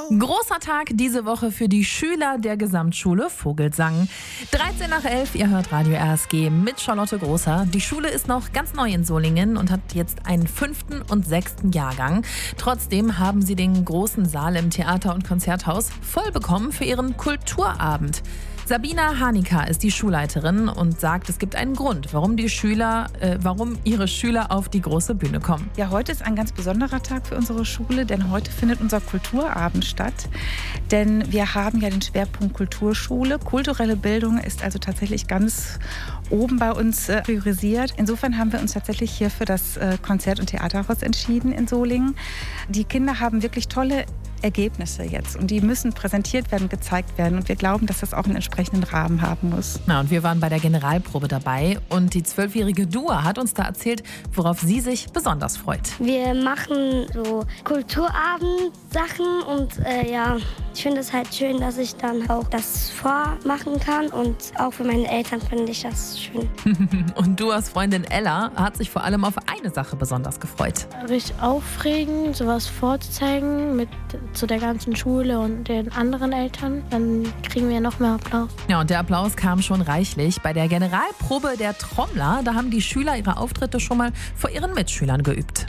Großer Tag diese Woche für die Schüler der Gesamtschule Vogelsang. 13 nach 11, ihr hört Radio RSG mit Charlotte Großer. Die Schule ist noch ganz neu in Solingen und hat jetzt einen 5. und 6. Jahrgang. Trotzdem haben sie den großen Saal im Theater- und Konzerthaus voll bekommen für ihren Kulturabend. Sabina Hanika ist die Schulleiterin und sagt, es gibt einen Grund, warum ihre Schüler auf die große Bühne kommen. Ja, heute ist ein ganz besonderer Tag für unsere Schule, denn heute findet unser Kulturabend statt. Denn wir haben ja den Schwerpunkt Kulturschule. Kulturelle Bildung ist also tatsächlich ganz oben bei uns priorisiert. Insofern haben wir uns tatsächlich hier für das Konzert- und Theaterhaus entschieden in Solingen. Die Kinder haben wirklich tolle Ergebnisse jetzt und die müssen präsentiert werden, gezeigt werden und wir glauben, dass das auch einen entsprechenden Rahmen haben muss. Na, und wir waren bei der Generalprobe dabei und die 12-jährige Dua hat uns da erzählt, worauf sie sich besonders freut. Wir machen so Kulturabend-Sachen und ich finde es halt schön, dass ich dann auch das vormachen kann und auch für meine Eltern finde ich das schön. Und Duas Freundin Ella hat sich vor allem auf eine Sache besonders gefreut. Richtig aufregend, sowas vorzuzeigen zu der ganzen Schule und den anderen Eltern. Dann kriegen wir noch mehr Applaus. Ja, und der Applaus kam schon reichlich. Bei der Generalprobe der Trommler, da haben die Schüler ihre Auftritte schon mal vor ihren Mitschülern geübt.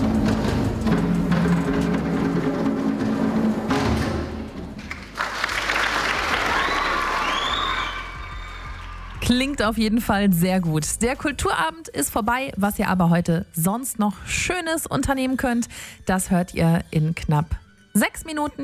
Klingt auf jeden Fall sehr gut. Der Kulturabend ist vorbei. Was ihr aber heute sonst noch Schönes unternehmen könnt, das hört ihr in knapp 6 Minuten.